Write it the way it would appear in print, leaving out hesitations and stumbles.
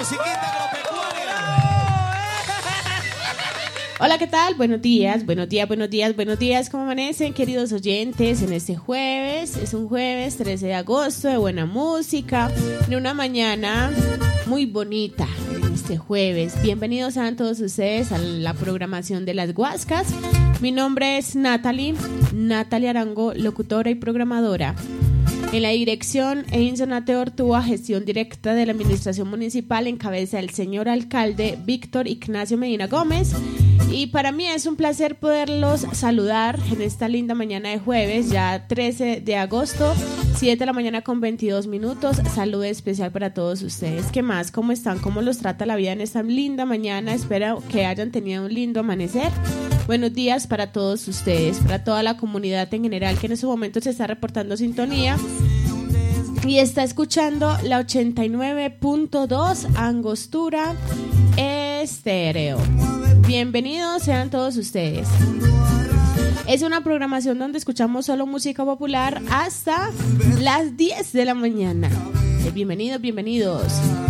musiquita agropecuaria. Hola, ¿qué tal? Buenos días, buenos días, buenos días, buenos días. ¿Cómo amanecen, queridos oyentes? En este jueves, es un jueves 13 de agosto de buena música, en una mañana muy bonita en este jueves. Bienvenidos a todos ustedes a la programación de Las Guascas. Mi nombre es Natalie Arango, locutora y programadora. En la dirección, Edinson Ate Ortúa, gestión directa de la administración municipal, en cabeza del señor alcalde Víctor Ignacio Medina Gómez. Y para mí es un placer poderlos saludar en esta linda mañana de jueves, ya 13 de agosto, 7 de la mañana con 22 minutos. Saludo especial para todos ustedes. ¿Qué más? ¿Cómo están? ¿Cómo los trata la vida en esta linda mañana? Espero que hayan tenido un lindo amanecer. Buenos días para todos ustedes, para toda la comunidad en general que en este momento se está reportando sintonía y está escuchando la 89.2 Angostura Estéreo. Bienvenidos sean todos ustedes. Es una programación donde escuchamos solo música popular hasta las 10 de la mañana. Bienvenidos, bienvenidos.